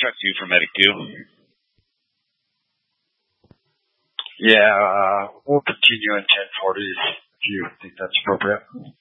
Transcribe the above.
Truck 2 for Medic 2. Yeah, we'll continue in 1040 if you think that's appropriate.